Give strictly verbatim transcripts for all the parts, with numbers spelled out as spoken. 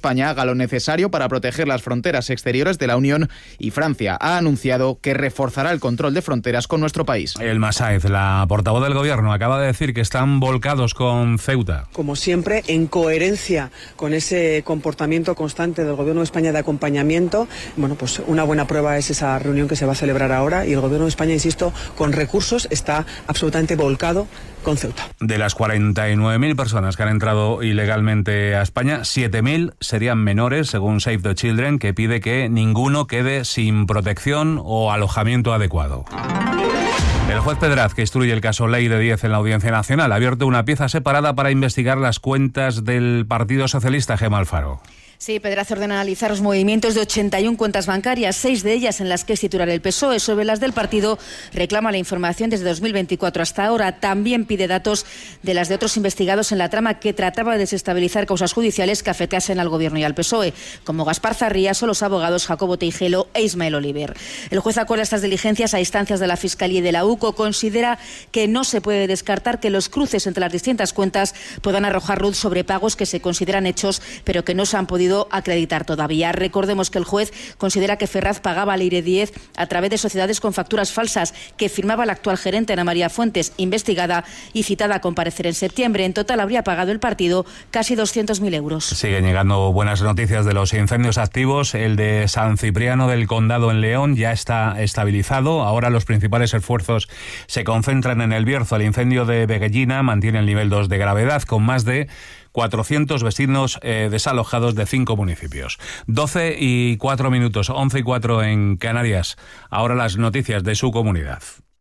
España haga lo necesario para proteger las fronteras exteriores de la Unión y Francia ha anunciado que reforzará el control de fronteras con nuestro país. El Masáez, la portavoz del Gobierno, acaba de decir que están volcados con Ceuta. Como siempre, en coherencia con ese comportamiento constante del Gobierno de España de acompañamiento, bueno, pues una buena prueba es esa reunión que se va a celebrar ahora y el Gobierno de España, insisto, con recursos está absolutamente volcado con Ceuta. De las cuarenta y nueve mil personas que han entrado ilegalmente a España, siete mil serían menores, según Save the Children, que pide que ninguno quede sin protección o alojamiento adecuado. El juez Pedraz, que instruye el caso Ley de diez en la Audiencia Nacional, ha abierto una pieza separada para investigar las cuentas del Partido Socialista. Gemma Alfaro. Sí, Pedraz ordena analizar los movimientos de ochenta y una cuentas bancarias, seis de ellas en las que es titular el P S O E. Sobre las del partido reclama la información desde dos mil veinticuatro hasta ahora. También pide datos de las de otros investigados en la trama que trataba de desestabilizar causas judiciales que afectasen al Gobierno y al P S O E, como Gaspar Zarrías o los abogados Jacobo Teijelo e Ismael Oliver. El juez acuerda estas diligencias a instancias de la Fiscalía y de la U C O. Considera que no se puede descartar que los cruces entre las distintas cuentas puedan arrojar luz sobre pagos que se consideran hechos, pero que no se han podido acreditar todavía. Recordemos que el juez considera que Ferraz pagaba al Leire diez a través de sociedades con facturas falsas que firmaba la actual gerente Ana María Fuentes, investigada y citada a comparecer en septiembre. En total habría pagado el partido casi doscientos mil euros. Siguen llegando buenas noticias de los incendios activos. El de San Cipriano del Condado en León ya está estabilizado. Ahora los principales esfuerzos se concentran en el Bierzo. El incendio de Veguellina mantiene el nivel dos de gravedad, con más de cuatrocientos vecinos eh, desalojados de cinco municipios. doce y cuatro minutos, once y cuatro en Canarias. Ahora las noticias de su comunidad.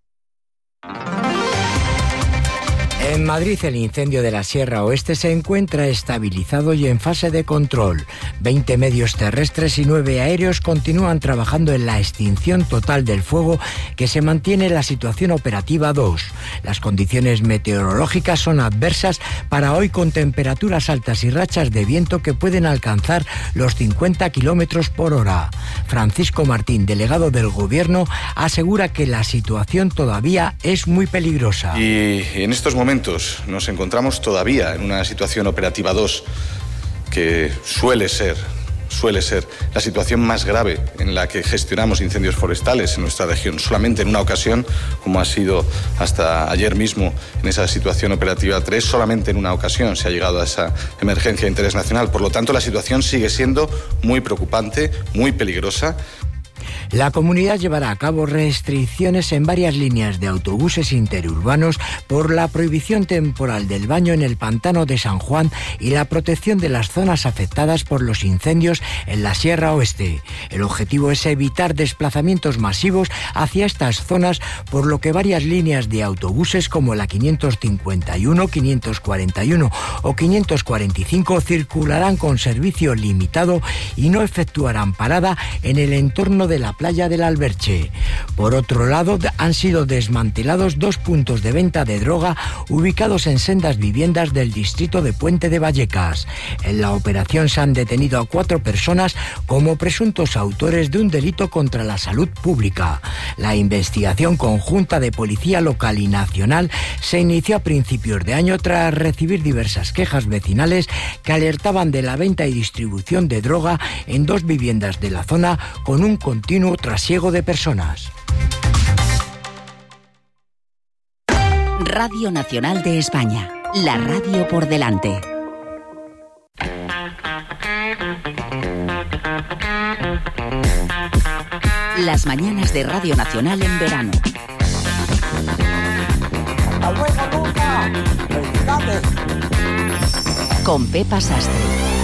En Madrid, el incendio de la Sierra Oeste se encuentra estabilizado y en fase de control. veinte medios terrestres y nueve aéreos continúan trabajando en la extinción total del fuego, que se mantiene en la situación operativa dos. Las condiciones meteorológicas son adversas para hoy, con temperaturas altas y rachas de viento que pueden alcanzar los cincuenta kilómetros por hora. Francisco Martín, delegado del Gobierno, asegura que la situación todavía es muy peligrosa. Y en estos momentos nos encontramos todavía en una situación operativa dos, que suele ser, suele ser la situación más grave en la que gestionamos incendios forestales en nuestra región. Solamente en una ocasión, como ha sido hasta ayer mismo en esa situación operativa tres, solamente en una ocasión se ha llegado a esa emergencia de interés nacional. Por lo tanto, la situación sigue siendo muy preocupante, muy peligrosa. La comunidad llevará a cabo restricciones en varias líneas de autobuses interurbanos por la prohibición temporal del baño en el pantano de San Juan y la protección de las zonas afectadas por los incendios en la Sierra Oeste. El objetivo es evitar desplazamientos masivos hacia estas zonas, por lo que varias líneas de autobuses como la quinientos cincuenta y uno, quinientos cuarenta y uno o quinientos cuarenta y cinco circularán con servicio limitado y no efectuarán parada en el entorno de la playa del Alberche. Por otro lado, han sido desmantelados dos puntos de venta de droga ubicados en sendas viviendas del distrito de Puente de Vallecas. En la operación se han detenido a cuatro personas como presuntos autores de un delito contra la salud pública. La investigación conjunta de Policía Local y Nacional se inició a principios de año tras recibir diversas quejas vecinales que alertaban de la venta y distribución de droga en dos viviendas de la zona, con un continuo trasiego de personas. Radio Nacional de España, la radio por delante. Las mañanas de Radio Nacional en verano. Con Pepa Sastre.